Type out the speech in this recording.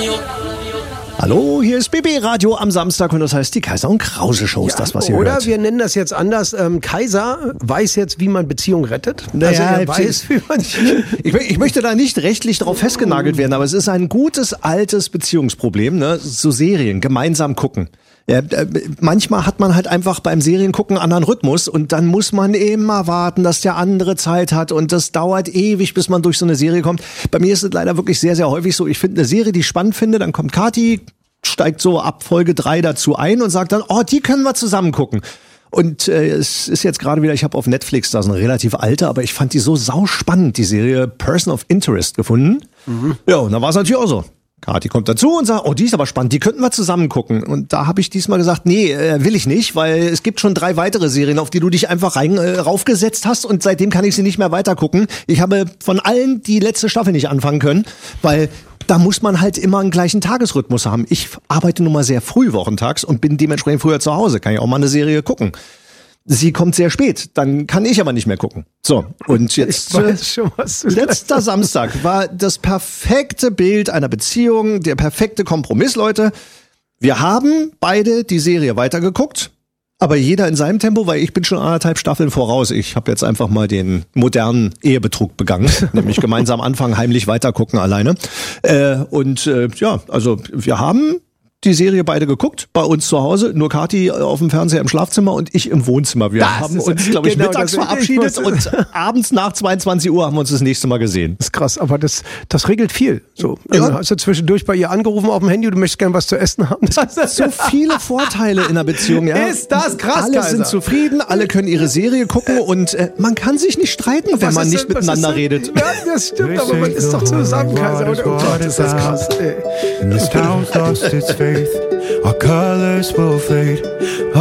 Hallo, hier ist BB Radio am Samstag und das heißt die Kaiser und Krause Show ist das, was ihr hört. Oder wir nennen das jetzt anders. Kaiser weiß jetzt, wie man Beziehungen rettet. Naja, also er weiß, wie man... Ich möchte da nicht rechtlich drauf festgenagelt werden, aber es ist ein gutes, altes Beziehungsproblem, ne? So Serien, gemeinsam gucken. Ja, manchmal hat man halt einfach beim Seriengucken einen anderen Rhythmus und dann muss man immer warten, dass der andere Zeit hat und das dauert ewig, bis man durch so eine Serie kommt. Bei mir ist es leider wirklich sehr, sehr häufig so, ich finde eine Serie, die ich spannend finde, dann kommt Kathi, steigt so ab Folge 3 dazu ein und sagt dann, oh, die können wir zusammen gucken. Und es ist jetzt gerade wieder, ich habe auf Netflix da so eine relativ alte, aber ich fand die so sauspannend, die Serie Person of Interest gefunden. Mhm. Ja, und da war es natürlich auch so. Kathi kommt dazu und sagt, oh, die ist aber spannend, die könnten wir zusammen gucken. Und da habe ich diesmal gesagt, nee, will ich nicht, weil es gibt schon 3 weitere Serien, auf die du dich einfach raufgesetzt hast und seitdem kann ich sie nicht mehr weitergucken. Ich habe von allen die letzte Staffel nicht anfangen können, weil da muss man halt immer einen gleichen Tagesrhythmus haben. Ich arbeite nun mal sehr früh wochentags und bin dementsprechend früher zu Hause, kann ich auch mal eine Serie gucken. Sie kommt sehr spät, dann kann ich aber nicht mehr gucken. So, und jetzt, ich weiß schon, was du letzter Samstag war das perfekte Bild einer Beziehung, der perfekte Kompromiss, Leute. Wir haben beide die Serie weitergeguckt, aber jeder in seinem Tempo, weil ich bin schon 1,5 Staffeln voraus. Ich habe jetzt einfach mal den modernen Ehebetrug begangen, nämlich gemeinsam anfangen, heimlich weitergucken alleine. Ja, also wir haben die Serie beide geguckt, bei uns zu Hause, nur Kathi auf dem Fernseher im Schlafzimmer und ich im Wohnzimmer. Wir haben uns, glaube ich, mittags verabschiedet und abends nach 22 Uhr haben wir uns das nächste Mal gesehen. Das ist krass, aber das regelt viel. So, ja. Hast du zwischendurch bei ihr angerufen auf dem Handy, du möchtest gerne was zu essen haben? Das hat so viele Vorteile in einer Beziehung. Ja. Ist das krass, alle Kaiser. sind zufrieden, alle können ihre Serie gucken und man kann sich nicht streiten, wenn man nicht miteinander redet. Ja, das stimmt, aber man ist doch zusammen, Kaiser. Oh Gott, ist das krass, ey. And this town's lost its faith. Our colors will fade.